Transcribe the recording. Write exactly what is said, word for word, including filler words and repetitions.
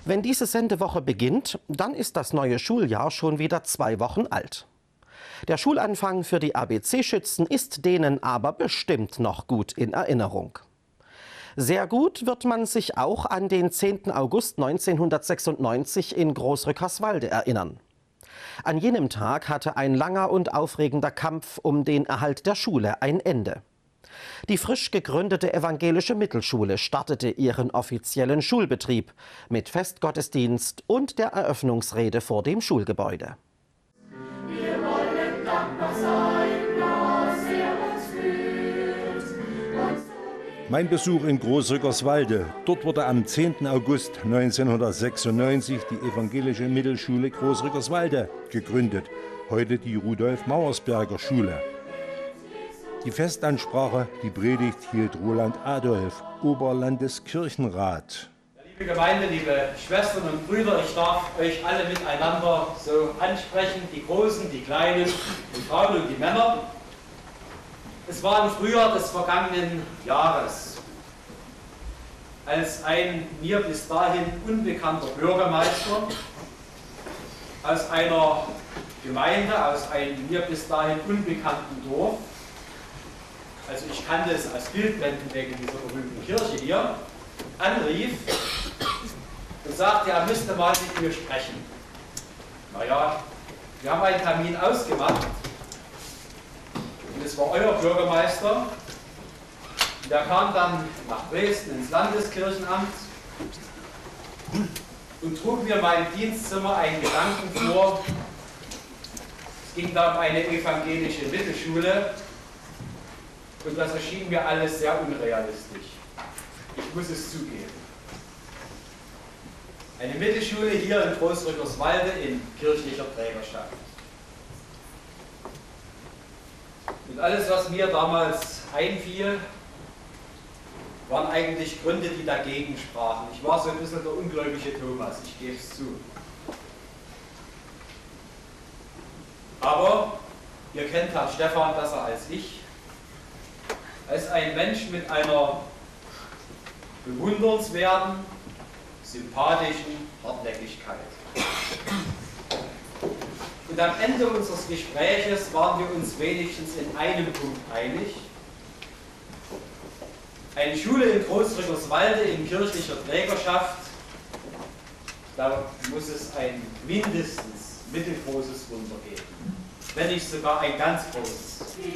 Wenn diese Sendewoche beginnt, dann ist das neue Schuljahr schon wieder zwei Wochen alt. Der Schulanfang für die A B C-Schützen ist denen aber bestimmt noch gut in Erinnerung. Sehr gut wird man sich auch an den zehnten August neunzehnhundertsechsundneunzig in Groß-Rückerswalde erinnern. An jenem Tag hatte ein langer und aufregender Kampf um den Erhalt der Schule ein Ende. Die frisch gegründete evangelische Mittelschule startete ihren offiziellen Schulbetrieb mit Festgottesdienst und der Eröffnungsrede vor dem Schulgebäude. Wir wollen dankbar sein, dass er uns führt. Und so Mein Besuch in Groß-Rückerswalde. Dort wurde am zehnten August neunzehnhundertsechsundneunzig die evangelische Mittelschule Groß-Rückerswalde gegründet, heute die Rudolf-Mauersberger Schule. Die Festansprache, die Predigt hielt Roland Adolf, Oberlandeskirchenrat. Liebe Gemeinde, liebe Schwestern und Brüder, ich darf euch alle miteinander so ansprechen, die Großen, die Kleinen, die Frauen und die Männer. Es war im Frühjahr des vergangenen Jahres, als ein mir bis dahin unbekannter Bürgermeister aus einer Gemeinde, aus einem mir bis dahin unbekannten Dorf, also ich kannte es als Bildblenden wegen dieser berühmten Kirche hier, anrief und sagte, er müsste mal mit mir sprechen. Naja, wir haben einen Termin ausgemacht und es war euer Bürgermeister. Und der kam dann nach Dresden ins Landeskirchenamt und trug mir in meinem Dienstzimmer einen Gedanken vor. Es ging da um eine evangelische Mittelschule. Und das erschien mir alles sehr unrealistisch. Ich muss es zugeben. Eine Mittelschule hier in Groß-Rückerswalde in kirchlicher Trägerschaft. Und alles, was mir damals einfiel, waren eigentlich Gründe, die dagegen sprachen. Ich war so ein bisschen der ungläubige Thomas, ich gebe es zu. Aber ihr kennt Herrn Stefan besser als ich. Als ein Mensch mit einer bewundernswerten, sympathischen Hartnäckigkeit. Und am Ende unseres Gespräches waren wir uns wenigstens in einem Punkt einig. Eine Schule in Groß-Rückerswalde in kirchlicher Trägerschaft, da muss es ein mindestens mittelgroßes Wunder geben, wenn nicht sogar ein ganz großes.